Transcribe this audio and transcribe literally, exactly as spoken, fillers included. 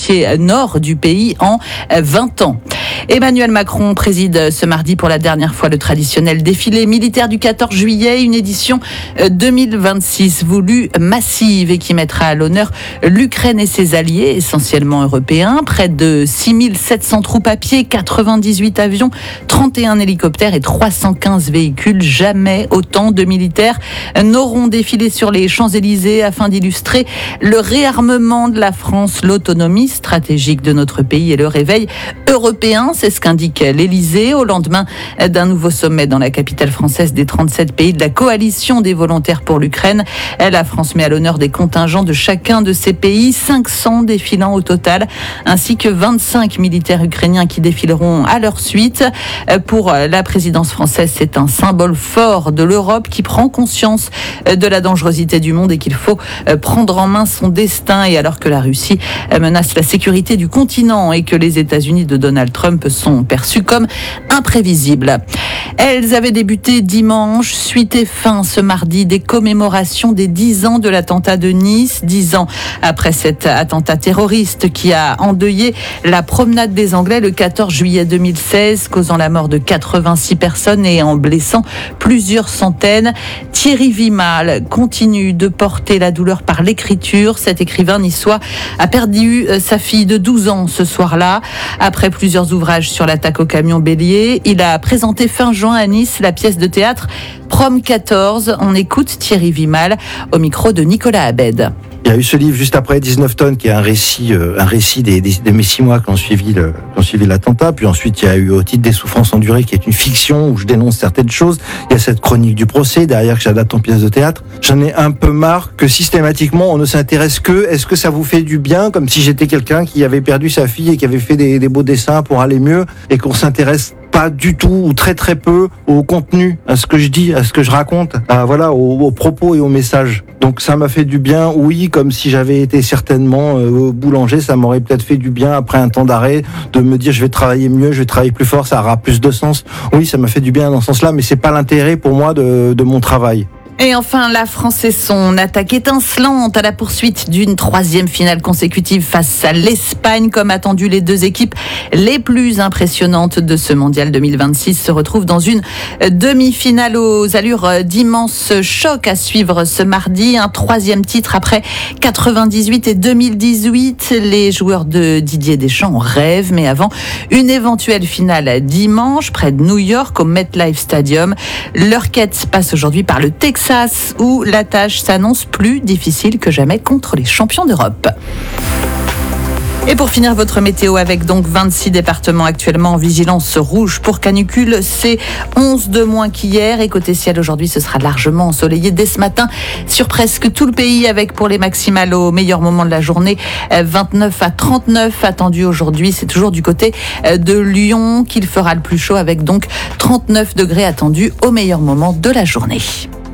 moitié nord du pays en vingt ans. Emmanuel Macron préside ce mardi pour la dernière fois le traditionnel défilé militaire du quatorze juillet, une édition deux mille vingt-six voulue massive et qui mettra à l'honneur l'Ukraine et ses alliés, essentiellement européens. Près de six mille sept cents troupes à pied, quatre-vingt-dix-huit avions, trente et un hélicoptères et trois cent quinze véhicules. Jamais autant de militaires n'auront défilé sur les Champs-Élysées afin d'illustrer le réarmement de la France, l'autonomie stratégique de notre pays et le réveil européen. C'est ce qu'indique l'Élysée au lendemain d'un nouveau sommet dans la capitale française des trente-sept pays de la coalition des volontaires pour l'Ukraine. La France met à l'honneur des contingents de chacun de ces pays, cinq cents défilant au total, ainsi que vingt-cinq militaires ukrainiens qui défileront à leur suite. Pour la présidence française, c'est un symbole fort de l'Europe qui prend conscience de la dangerosité du monde et qu'il faut prendre en main son destin. Et alors que la Russie menace la sécurité du continent et que les États-Unis de Donald Trump sont perçus comme imprévisibles. Elles avaient débuté dimanche, suite et fin ce mardi des commémorations des dix ans de l'attentat de Nice, dix ans après cet attentat terroriste qui a endeuillé la promenade des Anglais le quatorze juillet deux mille seize, causant la mort de quatre-vingt-six personnes et en blessant plusieurs centaines. Thierry Vimal continue de porter la douleur par l'écriture. Cet écrivain niçois a perdu sa fille de douze ans ce soir-là. Après plusieurs ouvrages sur l'attaque au camion bélier, il a présenté fin juin à Nice la pièce de théâtre Prom quatorze. On écoute Thierry Vimal au micro de Nicolas Abed. Il y a eu ce livre juste après dix-neuf tonnes qui est un récit, euh, un récit des, des, de mes six mois qui ont suivi le, qui ont suivi l'attentat. Puis ensuite, il y a eu Au titre des souffrances endurées qui est une fiction où je dénonce certaines choses. Il y a cette chronique du procès derrière que j'adapte en pièce de théâtre. J'en ai un peu marre que systématiquement on ne s'intéresse que est-ce que ça vous fait du bien, comme si j'étais quelqu'un qui avait perdu sa fille et qui avait fait des, des beaux dessins pour aller mieux et qu'on s'intéresse pas du tout ou très très peu au contenu, à ce que je dis, à ce que je raconte, à, voilà, aux, aux propos et aux messages. Donc ça m'a fait du bien, oui, comme si j'avais été certainement euh, boulanger, ça m'aurait peut-être fait du bien après un temps d'arrêt de me dire je vais travailler mieux, je vais travailler plus fort, ça aura plus de sens. Oui, ça m'a fait du bien dans ce sens-là, mais c'est pas l'intérêt pour moi de, de mon travail. Et enfin, la France et son attaque étincelante à la poursuite d'une troisième finale consécutive face à l'Espagne. Comme attendu, les deux équipes les plus impressionnantes de ce mondial deux mille vingt-six se retrouvent dans une demi-finale aux allures d'immense choc à suivre ce mardi. Un troisième titre après quatre-vingt-dix-huit et deux mille dix-huit. Les joueurs de Didier Deschamps rêvent, mais avant une éventuelle finale dimanche près de New York au MetLife Stadium. Leur quête passe aujourd'hui par le Texas, où la tâche s'annonce plus difficile que jamais contre les champions d'Europe. Et pour finir, votre météo avec donc vingt-six départements actuellement en vigilance rouge pour canicule. C'est onze de moins qu'hier. Et côté ciel, aujourd'hui, ce sera largement ensoleillé dès ce matin sur presque tout le pays avec pour les maximales au meilleur moment de la journée vingt-neuf à trente-neuf attendus aujourd'hui. C'est toujours du côté de Lyon qu'il fera le plus chaud avec donc trente-neuf degrés attendus au meilleur moment de la journée.